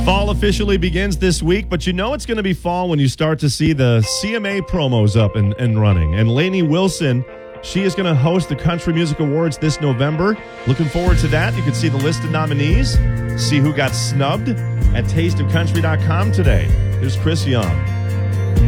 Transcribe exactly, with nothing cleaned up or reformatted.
Fall officially begins this week, but you know it's going to be fall when you start to see the C M A promos up and, and running. And Lainey Wilson, she is going to host the Country Music Awards this November. Looking forward to that. You can see the list of nominees, see who got snubbed at taste of country dot com today. Here's Chris Young.